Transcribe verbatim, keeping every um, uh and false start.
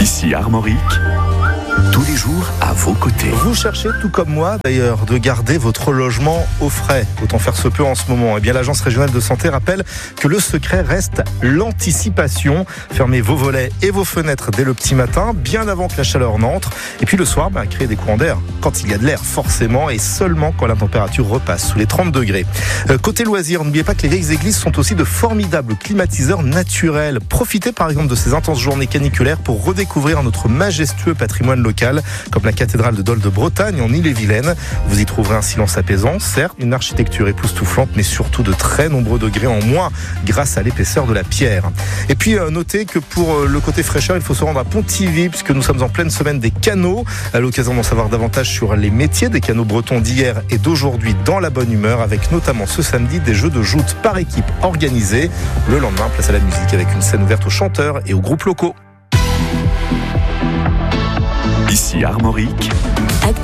Ici Armorique, tous les jours à vos côtés. Vous cherchez, tout comme moi d'ailleurs, de garder votre logement au frais. Autant faire se peut en ce moment. Eh bien, l'Agence régionale de santé rappelle que le secret reste l'anticipation. Fermez vos volets et vos fenêtres dès le petit matin, bien avant que la chaleur n'entre. Et puis le soir, bah, créez des courants d'air quand il y a de l'air forcément, et seulement quand la température repasse sous les trente degrés. Euh, côté loisirs, n'oubliez pas que les vieilles églises sont aussi de formidables climatiseurs naturels. Profitez par exemple de ces intenses journées caniculaires pour redécouvrir notre majestueux patrimoine local, comme la cathédrale de Dol de Bretagne en Ille-et-Vilaine. Vous y trouverez un silence apaisant, certes, une architecture époustouflante, mais surtout de très nombreux degrés en moins grâce à l'épaisseur de la pierre. Et puis euh, notez que pour euh, le côté fraîcheur, il faut se rendre à Pontivy, puisque nous sommes en pleine semaine des canaux. À l'occasion d'en savoir davantage sur les métiers des canaux bretons d'hier et d'aujourd'hui dans la bonne humeur, avec notamment ce samedi des jeux de joutes par équipe organisés. Le lendemain, place à la musique avec une scène ouverte aux chanteurs et aux groupes locaux. Ici Armorique,